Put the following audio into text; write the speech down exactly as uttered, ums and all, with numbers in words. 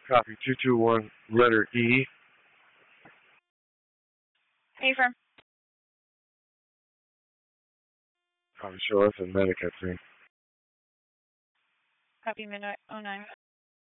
Copy two two one, letter E. Affirm. Copy, show us a medic, I think. Copy midnight oh nine.